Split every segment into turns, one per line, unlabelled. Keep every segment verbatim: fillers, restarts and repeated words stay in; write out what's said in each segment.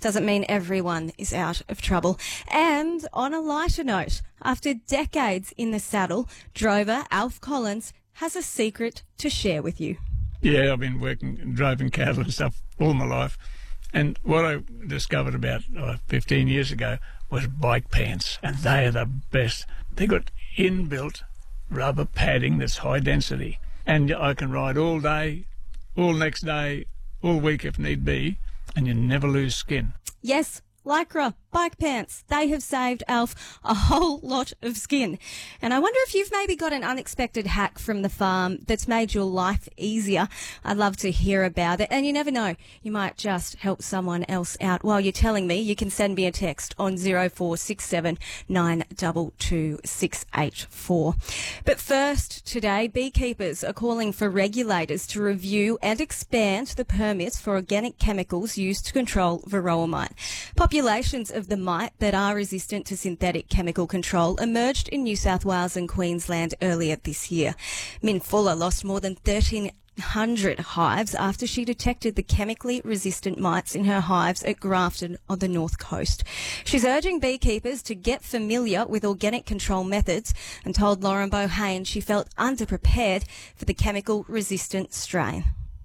doesn't mean everyone is out of trouble. And on a lighter note, after decades in the saddle, drover Alf Collins has a secret to share with you.
Yeah, I've been working, driving cattle and stuff all my life. And what I discovered about uh, fifteen years ago was bike pants, and they are the best. They got inbuilt rubber padding that's high density, and I can ride all day, all next day, all week if need be, and you never lose skin.
Yes, Lycra bike pants. They have saved Alf a whole lot of skin. And I wonder if you've maybe got an unexpected hack from the farm that's made your life easier. I'd love to hear about it. And you never know, you might just help someone else out. While you're telling me, you can send me a text on zero four six seven nine two two six eight four. But first, today, beekeepers are calling for regulators to review and expand the permits for organic chemicals used to control varroa mite. Populations of the mite that are resistant to synthetic chemical control emerged in New South Wales and Queensland earlier this year. Min Fuller lost more than thirteen hundred hives after she detected the chemically resistant mites in her hives at Grafton on the North Coast. She's urging beekeepers to get familiar with organic control methods and told Lauren Bohane she felt underprepared for the chemical resistant strain.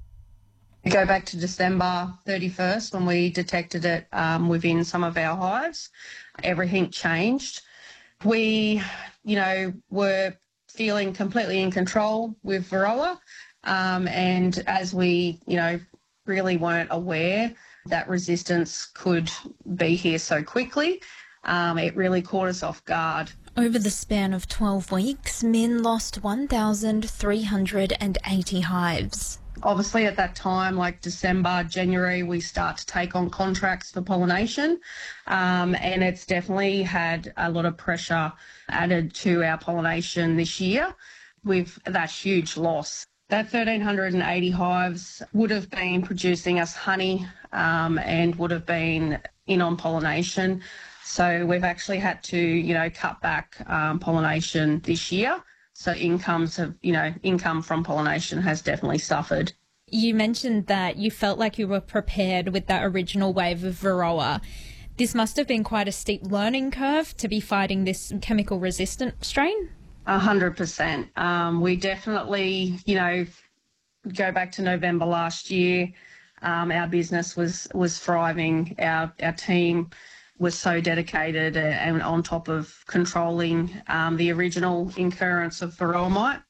We go back to December thirty-first when we detected it um, within some of our hives. Everything changed. We, you know, were feeling completely in control with Varroa, um, and as we, you know, really weren't aware that resistance could be here so quickly, um, it really caught us off guard.
Over the span of twelve weeks, Min lost one thousand three hundred eighty hives.
Obviously, at that time, like December, January, we start to take on contracts for pollination, um, and it's definitely had a lot of pressure added to our pollination this year with that huge loss. That one thousand three hundred eighty hives would have been producing us honey um, and would have been in on pollination. So we've actually had to, you know, cut back um, pollination this year. So incomes have, you know, income from pollination has definitely suffered.
You mentioned that you felt like you were prepared with that original wave of Varroa. This must have been quite a steep learning curve to be fighting this chemical resistant strain.
A hundred percent. Um, we definitely, you know, go back to November last year. Um, our business was was thriving. Our our team was so dedicated and on top of controlling um, the original occurrence of varroa mite.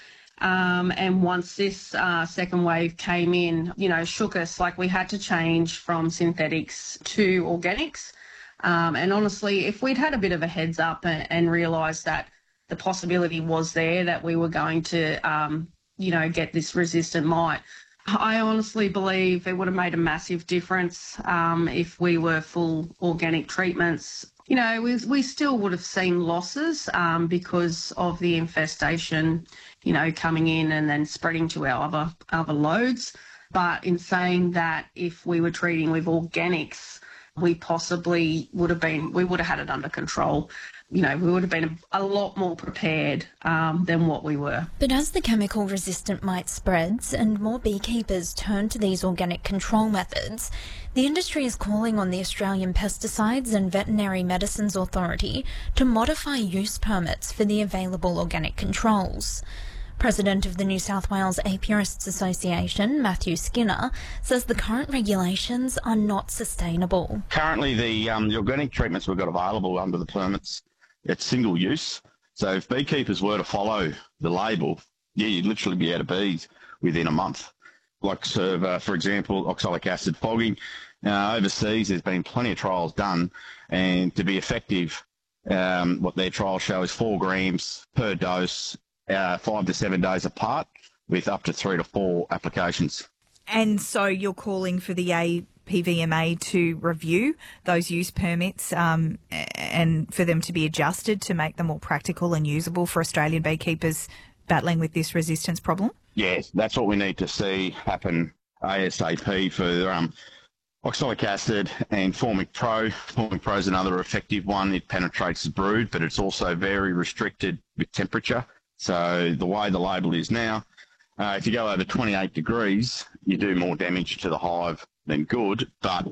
Um, and once this uh, second wave came in, you know, shook us. Like, we had to change from synthetics to organics. Um, and honestly, if we'd had a bit of a heads up and, and realised that the possibility was there that we were going to, um, you know, get this resistant mite, I honestly believe it would have made a massive difference um, if we were full organic treatments. You know, we, we still would have seen losses um, because of the infestation, you know, coming in and then spreading to our other, other loads. But in saying that, if we were treating with organics, we possibly would have been, we would have had it under control. You know, we would have been a, a lot more prepared um, than what we were.
But as the chemical-resistant mite spreads and more beekeepers turn to these organic control methods, the industry is calling on the Australian Pesticides and Veterinary Medicines Authority to modify use permits for the available organic controls. President of the New South Wales Apiarists Association, Matthew Skinner, says the current regulations are not sustainable.
Currently, the, um, the organic treatments we've got available under the permits, it's single use. So if beekeepers were to follow the label, yeah, you'd literally be out of bees within a month. Like, serve, uh, for example, oxalic acid fogging. Uh, overseas, there's been plenty of trials done, and to be effective, um, what their trials show is four grams per dose, uh, five to seven days apart, with up to three to four applications.
And so you're calling for the A P V M A to review those use permits um, and for them to be adjusted to make them more practical and usable for Australian beekeepers battling with this resistance problem?
Yes, that's what we need to see happen ASAP for um, oxalic acid and Formic Pro. Formic Pro is another effective one. It penetrates the brood, but it's also very restricted with temperature. So the way the label is now, uh, if you go over twenty-eight degrees, you do more damage to the hive than good, but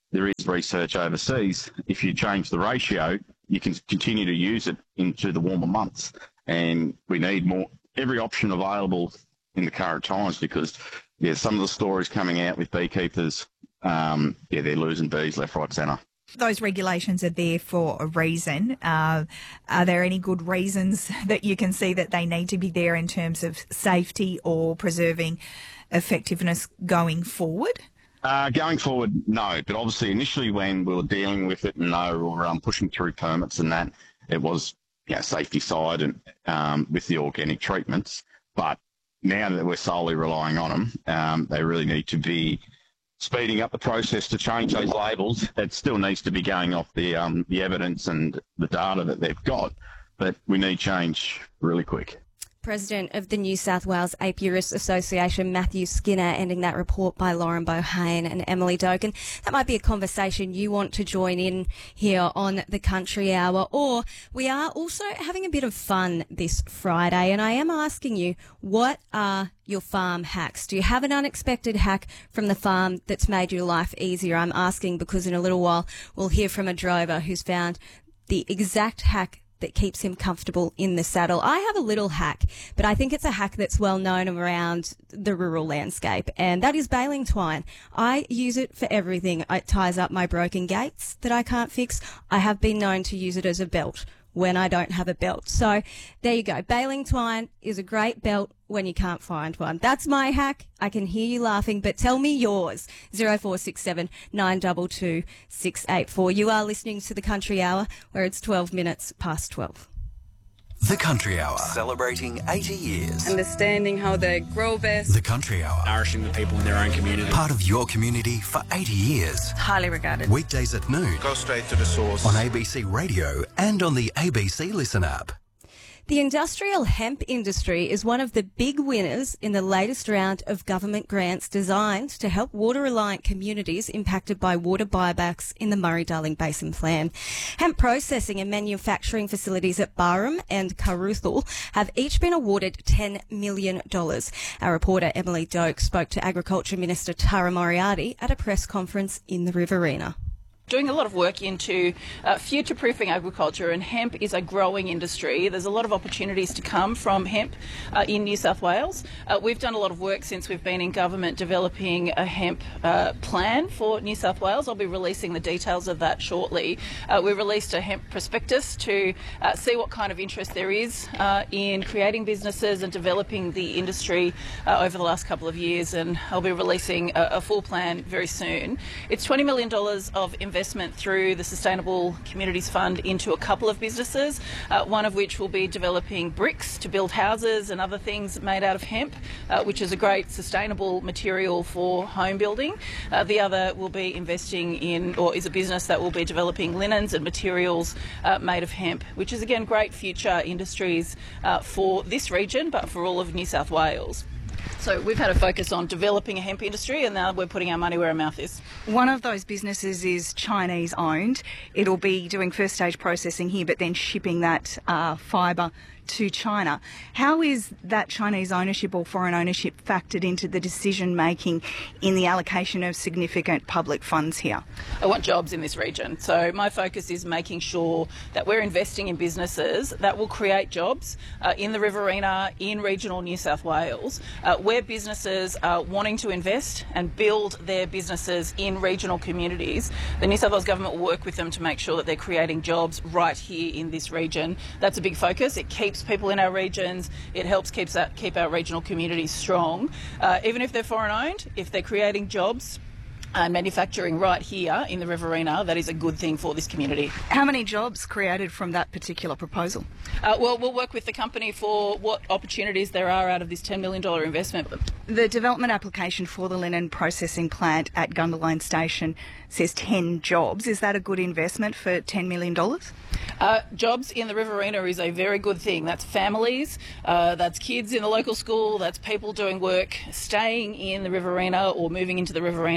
there is research overseas. If you change the ratio, you can continue to use it into the warmer months. And we need more, every option available in the current times, because, yeah, some of the stories coming out with beekeepers, um, yeah, they're losing bees left, right, centre.
Those regulations are there for a reason. Uh, are there any good reasons that you can see that they need to be there in terms of safety or preserving effectiveness going forward?
Uh, going forward, no. But obviously, initially when we were dealing with it and they were um, pushing through permits and that, it was, you know, safety side and um, with the organic treatments. But now that we're solely relying on them, um, they really need to be speeding up the process to change those labels. It still needs to be going off the um, the evidence and the data that they've got, but we need change really quick.
President of the New South Wales Apiarists Association, Matthew Skinner, ending that report by Lauren Bohane and Emily Doken. That might be a conversation you want to join in here on the Country Hour, or we are also having a bit of fun this Friday, and I am asking you, what are your farm hacks? Do you have an unexpected hack from the farm that's made your life easier? I'm asking because in a little while we'll hear from a drover who's found the exact hack that keeps him comfortable in the saddle. I have a little hack, but I think it's a hack that's well known around the rural landscape, and that is baling twine. I use it for everything. It ties up my broken gates that I can't fix. I have been known to use it as a belt when I don't have a belt. So there you go. Baling twine is a great belt when you can't find one. That's my hack. I can hear you laughing, but tell me yours. zero four six seven nine two two six eight four. You are listening to the Country Hour, where it's twelve minutes past twelve.
The Country Hour, celebrating eighty years.
Understanding how they grow best.
The Country Hour,
nourishing the people in their own community.
Part of your community for eighty years.
Highly regarded.
Weekdays at noon.
Go straight to the source.
On A B C Radio and on the A B C Listen app.
The industrial hemp industry is one of the big winners in the latest round of government grants designed to help water-reliant communities impacted by water buybacks in the Murray-Darling Basin Plan. Hemp processing and manufacturing facilities at Barham and Carruthal have each been awarded ten million dollars. Our reporter Emily Doak spoke to Agriculture Minister Tara Moriarty at a press conference in the Riverina.
Doing a lot of work into uh, future-proofing agriculture, and hemp is a growing industry. There's a lot of opportunities to come from hemp uh, in New South Wales. Uh, we've done a lot of work since we've been in government developing a hemp uh, plan for New South Wales. I'll be releasing the details of that shortly. Uh, we released a hemp prospectus to uh, see what kind of interest there is uh, in creating businesses and developing the industry uh, over the last couple of years, and I'll be releasing a, a full plan very soon. It's twenty million dollars of investment investment through the Sustainable Communities Fund into a couple of businesses, uh, one of which will be developing bricks to build houses and other things made out of hemp, uh, which is a great sustainable material for home building. Uh, the other will be investing in, or is a business that will be developing linens and materials uh, made of hemp, which is again great future industries uh, for this region, but for all of New South Wales. So we've had a focus on developing a hemp industry, and now we're putting our money where our mouth is.
One of those businesses is Chinese owned. It'll be doing first stage processing here, but then shipping that uh, fibre to China. How is that Chinese ownership or foreign ownership factored into the decision making in the allocation of significant public funds here?
I want jobs in this region, so my focus is making sure that we're investing in businesses that will create jobs uh, in the Riverina, in regional New South Wales, uh, where businesses are wanting to invest and build their businesses in regional communities. The New South Wales Government will work with them to make sure that they're creating jobs right here in this region. That's a big focus. It keeps people in our regions. It helps keeps that, keep our regional communities strong. Uh, even if they're foreign owned, if they're creating jobs and manufacturing right here in the Riverina, that is a good thing for this community.
How many jobs created from that particular proposal?
Uh, well, we'll work with the company for what opportunities there are out of this ten million dollars investment.
The development application for the linen processing plant at Gunderlone Station says ten jobs. Is that a good investment for ten million dollars?
Uh, jobs in the Riverina is a very good thing. That's families, uh, that's kids in the local school, that's people doing work, staying in the Riverina or moving into the Riverina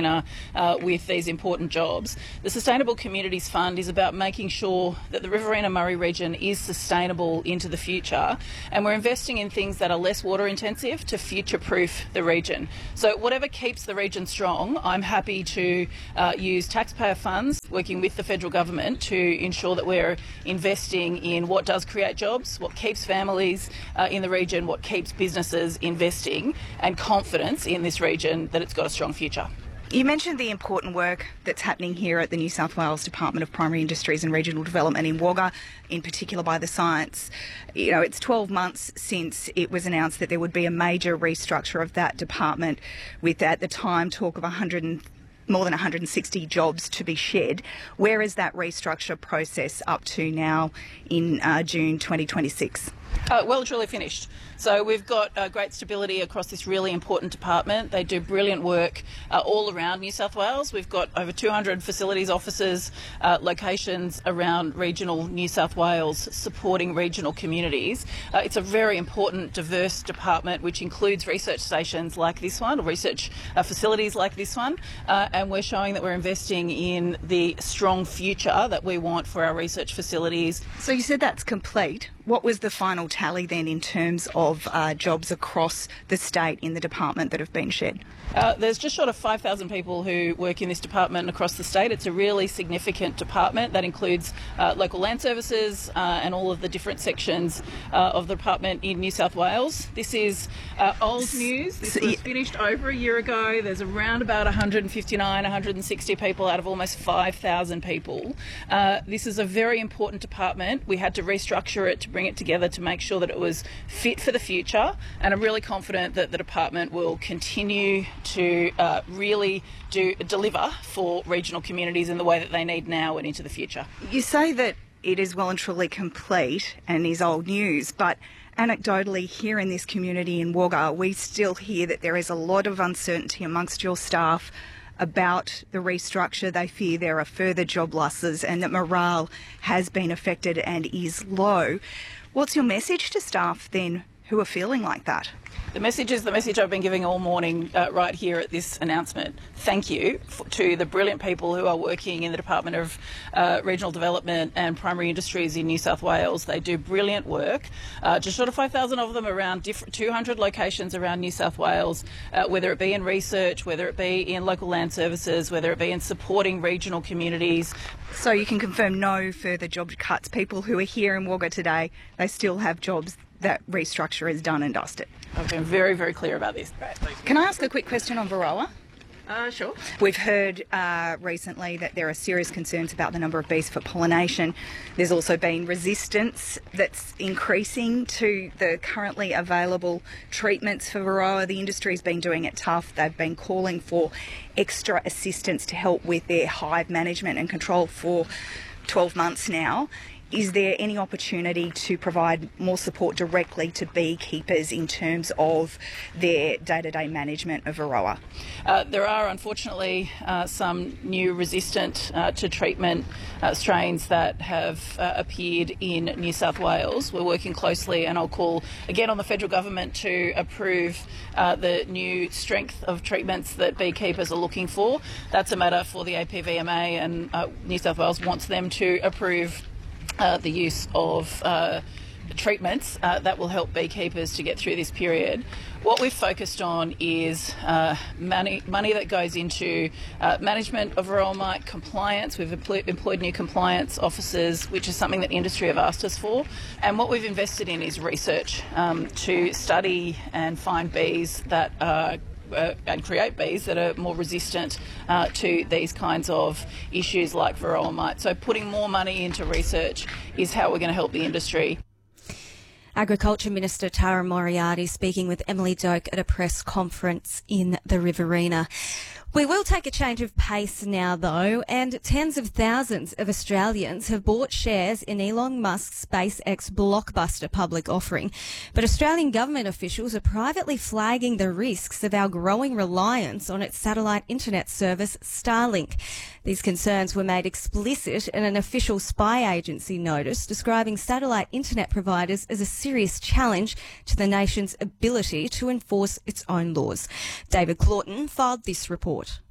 uh, with these important jobs. The Sustainable Communities Fund is about making sure that the Riverina-Murray region is sustainable into the future, and we're investing in things that are less water intensive to future-proof the region. So whatever keeps the region strong, I'm happy to uh, use taxpayer funds working with the federal government to ensure that we're investing in what does create jobs, what keeps families uh, in the region, what keeps businesses investing, and confidence in this region that it's got a strong future.
You mentioned the important work that's happening here at the New South Wales Department of Primary Industries and Regional Development in Wagga, in particular by the Science. You know, it's twelve months since it was announced that there would be a major restructure of that department, with at the time talk of one hundred and more than one hundred sixty jobs to be shed. Where is that restructure process up to now in uh, June twenty twenty-six?
Uh, well, truly finished. So we've got uh, great stability across this really important department. They do brilliant work uh, all around New South Wales. We've got over two hundred facilities offices, uh, locations around regional New South Wales supporting regional communities. Uh, it's a very important, diverse department which includes research stations like this one, or research uh, facilities like this one, uh, and we're showing that we're investing in the strong future that we want for our research facilities.
So you said that's complete. What was the final tally then in terms of uh, jobs across the state in the department that have been shed?
Uh, there's just short of five thousand people who work in this department across the state. It's a really significant department that includes uh, local land services uh, and all of the different sections uh, of the department in New South Wales. This is uh, old news. This was finished over a year ago. There's around about one hundred fifty-nine, one hundred sixty people out of almost five thousand people. Uh, this is a very important department. We had to restructure it to bring it together to make sure that it was fit for the future, and I'm really confident that the department will continue to uh, really do deliver for regional communities in the way that they need now and into the future.
You say that it is well and truly complete and is old news, but anecdotally here in this community in Wagga, we still hear that there is a lot of uncertainty amongst your staff about the restructure. They fear there are further job losses and that morale has been affected and is low. What's your message to staff then who are feeling like that?
The message is the message I've been giving all morning uh, right here at this announcement. Thank you for, to the brilliant people who are working in the Department of uh, Regional Development and Primary Industries in New South Wales. They do brilliant work. Uh, just short of five thousand of them around different two hundred locations around New South Wales, uh, whether it be in research, whether it be in local land services, whether it be in supporting regional communities.
So you can confirm no further job cuts. People who are here in Wagga today, they still have jobs. That restructure is done and dusted.
I've been very, very clear about this.
Can I ask a quick question on Varroa?
Uh, sure.
We've heard uh, recently that there are serious concerns about the number of bees for pollination. There's also been resistance that's increasing to the currently available treatments for Varroa. The industry's been doing it tough. They've been calling for extra assistance to help with their hive management and control for twelve months now. Is there any opportunity to provide more support directly to beekeepers in terms of their day-to-day management of Varroa?
Uh, there are, unfortunately, uh, some new resistant uh, to treatment uh, strains that have uh, appeared in New South Wales. We're working closely, and I'll call again on the federal government to approve uh, the new strength of treatments that beekeepers are looking for. That's a matter for the A P V M A, and uh, New South Wales wants them to approve Uh, the use of uh, treatments uh, that will help beekeepers to get through this period. What we've focused on is uh, money, money that goes into uh, management of varroa mite compliance. We've employed, employed new compliance officers, which is something that the industry have asked us for. And what we've invested in is research um, to study and find bees that are Uh, and create bees that are more resistant uh, to these kinds of issues like varroa mite. So putting more money into research is how we're going to help the industry.
Agriculture Minister Tara Moriarty speaking with Emily Doak at a press conference in the Riverina. We will take a change of pace now, though, and tens of thousands of Australians have bought shares in Elon Musk's SpaceX blockbuster public offering. But Australian government officials are privately flagging the risks of our growing reliance on its satellite internet service, Starlink. These concerns were made explicit in an official spy agency notice describing satellite internet providers as a serious challenge to the nation's ability to enforce its own laws. David Claughton filed this report.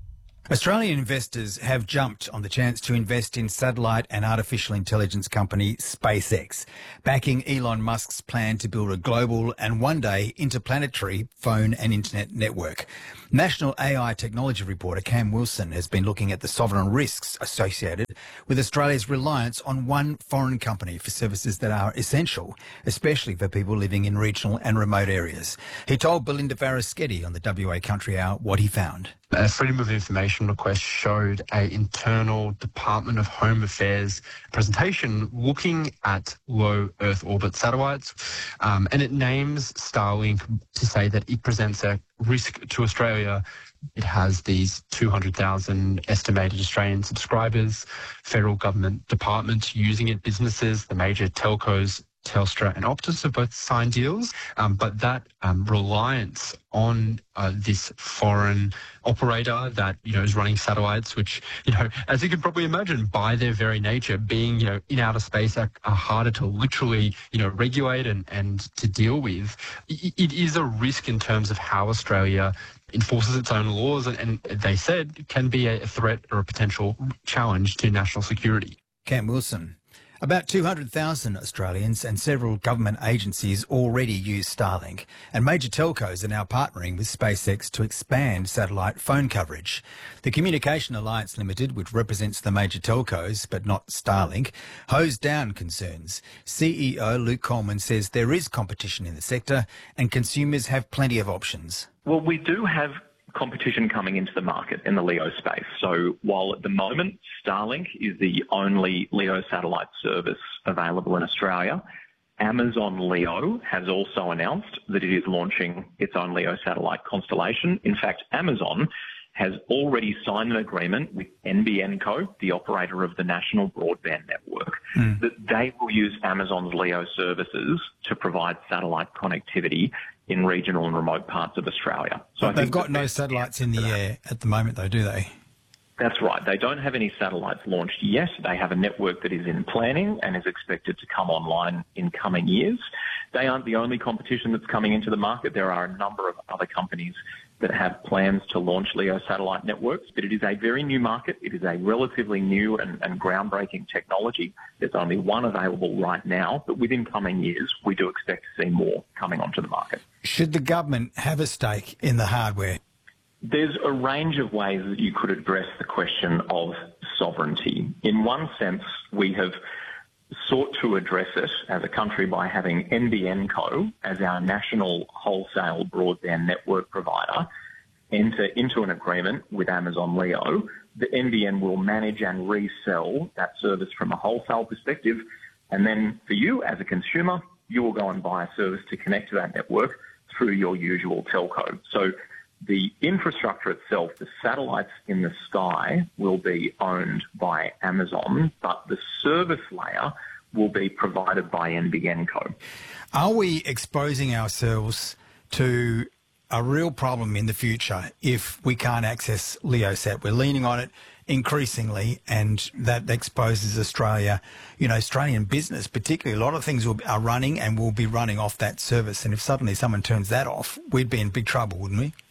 Australian investors have jumped on the chance to invest in satellite and artificial intelligence company SpaceX, backing Elon Musk's plan to build a global and one day interplanetary phone and internet network. National A I technology reporter Cam Wilson has been looking at the sovereign risks associated with Australia's reliance on one foreign company for services that are essential, especially for people living in regional and remote areas. He told Belinda Varaschetti on the W A Country Hour what he found.
A Freedom of Information request showed an internal Department of Home Affairs presentation looking at low Earth orbit satellites, um, and it names Starlink to say that it presents a risk to Australia. It has these two hundred thousand estimated Australian subscribers, federal government departments using it, businesses, the major telcos, Telstra and Optus have both signed deals, um, but that um, reliance on uh, this foreign operator that, you know, is running satellites, which, you know, as you can probably imagine, by their very nature, being, you know, in outer space are, are harder to literally, you know, regulate and, and to deal with. It, it is a risk in terms of how Australia enforces its own laws, and, and they said can be a threat or a potential challenge to national security.
Cam Wilson. About two hundred thousand Australians and several government agencies already use Starlink, and major telcos are now partnering with SpaceX to expand satellite phone coverage. The Communication Alliance Limited, which represents the major telcos but not Starlink, hosed down concerns. C E O Luke Coleman says there is competition in the sector and consumers have plenty of options.
Well, we do have competition coming into the market in the LEO space. So while at the moment Starlink is the only LEO satellite service available in Australia, Amazon Leo has also announced that it is launching its own LEO satellite constellation. In fact, Amazon has already signed an agreement with N B N Co, the operator of the National Broadband Network, mm. that they will use Amazon's LEO services to provide satellite connectivity in regional and remote parts of Australia.
So but they've got no satellites in the air at the moment, though, do they?
That's right. They don't have any satellites launched yet. They have a network that is in planning and is expected to come online in coming years. They aren't the only competition that's coming into the market. There are a number of other companies that have plans to launch LEO satellite networks, but it is a very new market. It is a relatively new and, and groundbreaking technology. There's only one available right now, but within coming years, we do expect to see more coming onto the market.
Should the government have a stake in the hardware?
There's a range of ways that you could address the question of sovereignty. In one sense, we have sought to address it as a country by having N B N Co as our national wholesale broadband network provider enter into an agreement with Amazon Leo. The N B N will manage and resell that service from a wholesale perspective, and then for you as a consumer, you will go and buy a service to connect to that network through your usual telco. So the infrastructure itself, the satellites in the sky, will be owned by Amazon, but the service layer will be provided by N B N Co.
Are we exposing ourselves to a real problem in the future if we can't access LeoSat? We're leaning on it increasingly, and that exposes Australia, you know, Australian business particularly. A lot of things will, are running and will be running off that service, and if suddenly someone turns that off, we'd be in big trouble, wouldn't we?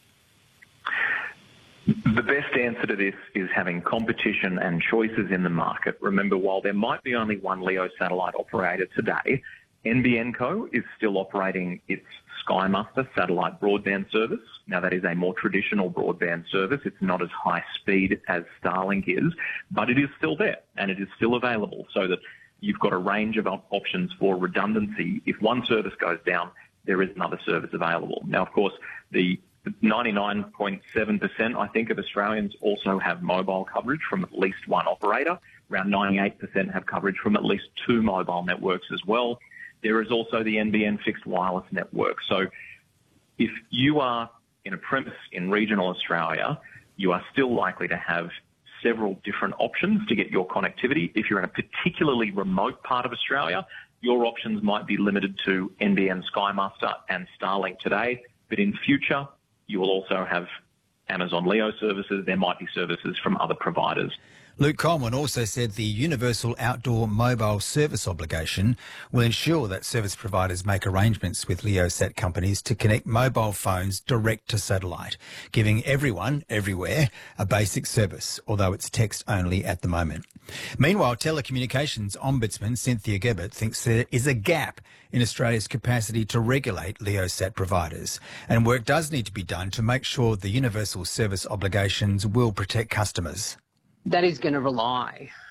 The best answer to this is having competition and choices in the market. Remember, while there might be only one LEO satellite operator today, N B N Co is still operating its SkyMaster satellite broadband service. Now, that is a more traditional broadband service. It's not as high speed as Starlink is, but it is still there and it is still available, so that you've got a range of op- options for redundancy. If one service goes down, there is another service available. Now, of course, the ninety-nine point seven percent, I think, of Australians also have mobile coverage from at least one operator. Around ninety-eight percent have coverage from at least two mobile networks as well. There is also the N B N fixed wireless network. So if you are in a premise in regional Australia, you are still likely to have several different options to get your connectivity. If you're in a particularly remote part of Australia, your options might be limited to N B N SkyMaster and Starlink today, but in future, you will also have Amazon Leo services. There might be services from other providers.
Luke Coleman also said the Universal Outdoor Mobile Service Obligation will ensure that service providers make arrangements with LeoSat companies to connect mobile phones direct to satellite, giving everyone, everywhere, a basic service, although it's text only at the moment. Meanwhile, Telecommunications Ombudsman Cynthia Gebbert thinks there is a gap in Australia's capacity to regulate LeoSat providers, and work does need to be done to make sure the universal service obligations will protect customers.
That is going to rely